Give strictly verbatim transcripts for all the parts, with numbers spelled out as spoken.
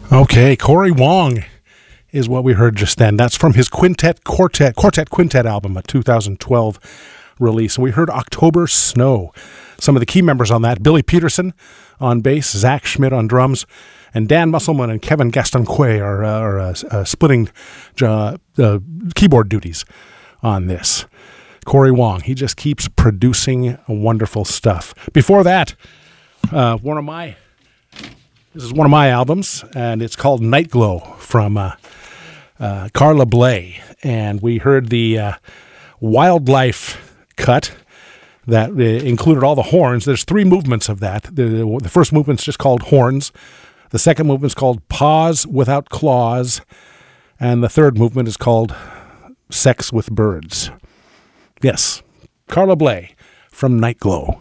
Okay, Cory Wong is what we heard just then. That's from his Quintet Quartet Quartet Quintet album, a two thousand twelve release. And we heard October Snow. Some of the key members on that: Billy Peterson on bass, Zach Schmidt on drums, and Dan Musselman and Kevin Gastonquet are, uh, are uh, uh, splitting uh, uh, keyboard duties on this. Cory Wong, he just keeps producing wonderful stuff. Before that, uh, one of my this is one of my albums, and it's called Night Glow from uh, uh, Carla Bley, and we heard the uh, Wildlife cut that uh, included all the horns. There's three movements of that. The, the first movement's just called Horns. The second movement's called Pause Without Claws, and the third movement is called Sex with Birds. Yes, Carla Bley from Night Glow.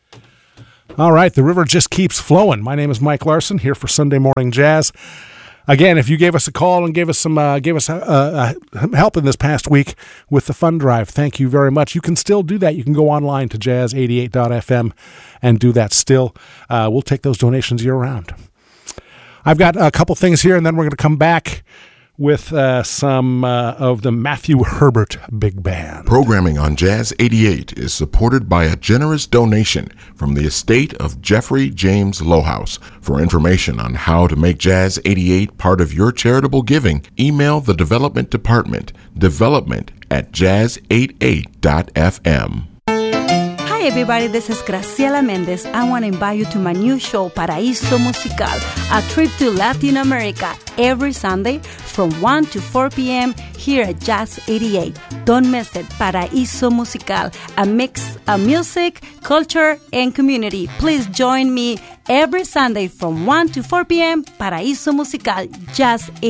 All right, the river just keeps flowing. My name is Mike Larson, here for Sunday Morning Jazz. Again, if you gave us a call and gave us some, uh, gave us uh, uh, help in this past week with the fund drive, thank you very much. You can still do that. You can go online to jazz eighty-eight dot f m and do that still. Uh, we'll take those donations year round. I've got a couple things here, and then we're going to come back with uh, some uh, of the Matthew Herbert Big Band. Programming on Jazz eighty-eight is supported by a generous donation from the estate of Jeffrey James Lohaus. For information on how to make Jazz eighty-eight part of your charitable giving, email the Development Department, development at jazz eighty-eight dot f m. Hi everybody, this is Graciela Mendez. I want to invite you to my new show, Paraíso Musical, a trip to Latin America every Sunday from one to four p.m. here at Jazz eighty-eight. Don't miss it. Paraíso Musical, a mix of music, culture, and community. Please join me every Sunday from one to four p.m. Paraíso Musical, Jazz eighty-eight.